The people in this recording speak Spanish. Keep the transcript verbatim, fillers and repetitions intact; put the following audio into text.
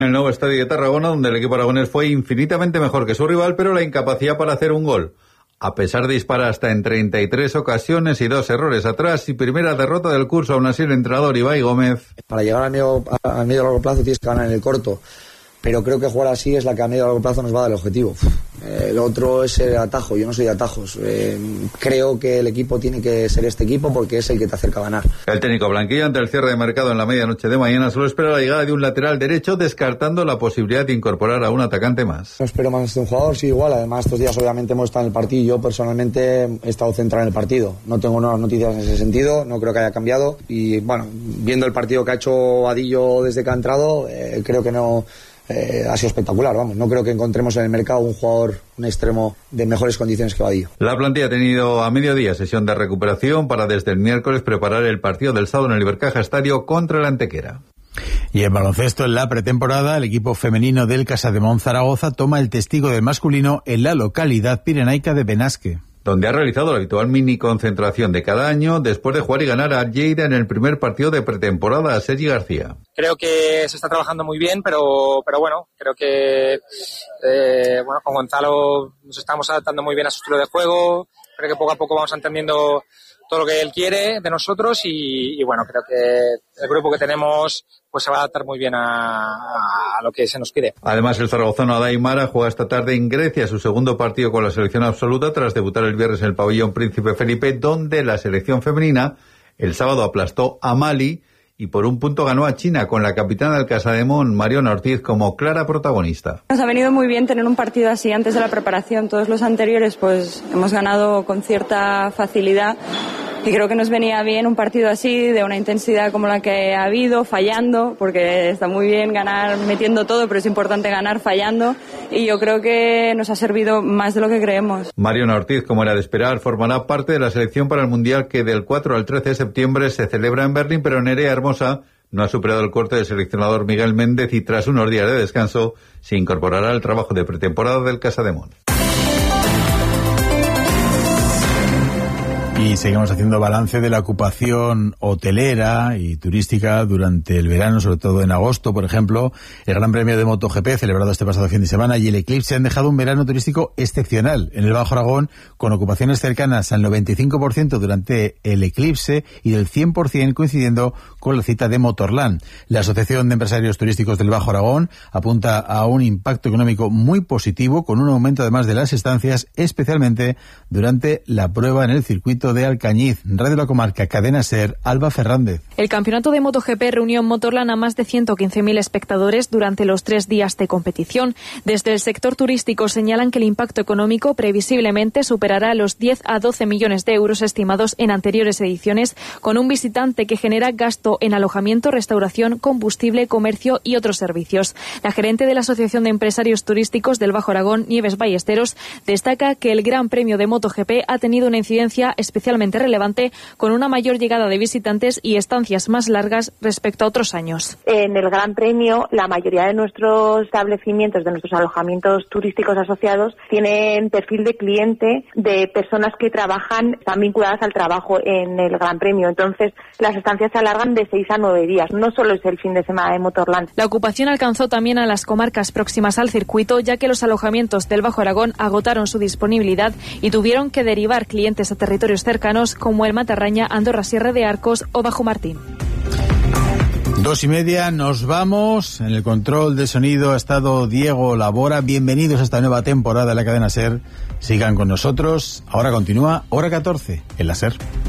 En el nuevo estadio de Tarragona, donde el equipo aragonés fue infinitamente mejor que su rival, pero la incapacidad para hacer un gol. A pesar de disparar hasta en treinta y tres ocasiones y dos errores atrás, y primera derrota del curso, aún así el entrenador Ibai Gómez. Para llegar al medio, al medio largo plazo tienes que ganar en el corto, pero creo que jugar así es la que a medio largo plazo nos va a dar el objetivo. Eh, el otro es el atajo, yo no soy de atajos. Eh, creo que el equipo tiene que ser este equipo porque es el que te acerca a ganar. El técnico blanquillo, ante el cierre de mercado en la medianoche de mañana, solo espera la llegada de un lateral derecho, descartando la posibilidad de incorporar a un atacante más. No espero más de un jugador, sí, igual. Además, estos días obviamente hemos estado en el partido y yo personalmente he estado centrado en el partido. No tengo nuevas noticias en ese sentido, no creo que haya cambiado. Y bueno, viendo el partido que ha hecho Vadillo desde que ha entrado, eh, creo que no... Eh, ha sido espectacular, vamos. No creo que encontremos en el mercado un jugador, un extremo de mejores condiciones que Vadillo. La plantilla ha tenido a mediodía sesión de recuperación para desde el miércoles preparar el partido del sábado en el Ibercaja Estadio contra el Antequera. Y en baloncesto, en la pretemporada, el equipo femenino del Casademón Zaragoza toma el testigo del masculino en la localidad pirenaica de Benasque, donde ha realizado la habitual mini concentración de cada año después de jugar y ganar a Lleida en el primer partido de pretemporada a Sergi García. Creo que se está trabajando muy bien, pero pero bueno, creo que eh, bueno, con Gonzalo nos estamos adaptando muy bien a su estilo de juego. Creo que poco a poco vamos entendiendo todo lo que él quiere de nosotros y, y bueno, creo que el grupo que tenemos pues se va a adaptar muy bien a, a lo que se nos pide. Además, el zaragozano Adai Mara juega esta tarde en Grecia su segundo partido con la selección absoluta tras debutar el viernes en el pabellón Príncipe Felipe, donde la selección femenina el sábado aplastó a Mali y por un punto ganó a China, con la capitana del Casademón, Mariona Ortiz, como clara protagonista. Nos ha venido muy bien tener un partido así antes de la preparación. Todos los anteriores pues hemos ganado con cierta facilidad. Y creo que nos venía bien un partido así, de una intensidad como la que ha habido, fallando, porque está muy bien ganar metiendo todo, pero es importante ganar fallando, y yo creo que nos ha servido más de lo que creemos. Mariona Ortiz, como era de esperar, formará parte de la selección para el Mundial que del cuatro al trece de septiembre se celebra en Berlín, pero Nerea Hermosa no ha superado el corte del seleccionador Miguel Méndez y tras unos días de descanso se incorporará al trabajo de pretemporada del Casademón. Y seguimos haciendo balance de la ocupación hotelera y turística durante el verano, sobre todo en agosto, por ejemplo. El Gran Premio de MotoGP, celebrado este pasado fin de semana, y el Eclipse han dejado un verano turístico excepcional en el Bajo Aragón, con ocupaciones cercanas al noventa y cinco por ciento durante el Eclipse y del cien por ciento coincidiendo con la cita de Motorland. La Asociación de Empresarios Turísticos del Bajo Aragón apunta a un impacto económico muy positivo, con un aumento además de las estancias, especialmente durante la prueba en el circuito de Alcañiz. Radio La Comarca, Cadena SER, Alba Fernández. El campeonato de MotoGP reunió en Motorland a más de ciento quince mil espectadores durante los tres días de competición. Desde el sector turístico señalan que el impacto económico previsiblemente superará los diez a doce millones de euros estimados en anteriores ediciones, con un visitante que genera gasto en alojamiento, restauración, combustible, comercio y otros servicios. La gerente de la Asociación de Empresarios Turísticos del Bajo Aragón, Nieves Ballesteros, destaca que el Gran Premio de MotoGP ha tenido una incidencia especialmente relevante, con una mayor llegada de visitantes y estancias más largas respecto a otros años. En el Gran Premio, la mayoría de nuestros establecimientos, de nuestros alojamientos turísticos asociados, tienen perfil de cliente de personas que trabajan, están vinculadas al trabajo en el Gran Premio. Entonces, las estancias se alargan de seis a nueve días. No solo es el fin de semana de Motorland. La ocupación alcanzó también a las comarcas próximas al circuito, ya que los alojamientos del Bajo Aragón agotaron su disponibilidad y tuvieron que derivar clientes a territorios cercanos como el Matarraña, Andorra, Sierra de Arcos o Bajo Martín. Dos y media, nos vamos. En el control de sonido ha estado Diego Labora. Bienvenidos a esta nueva temporada de la cadena SER. Sigan con nosotros. Ahora continúa Hora catorce en la SER.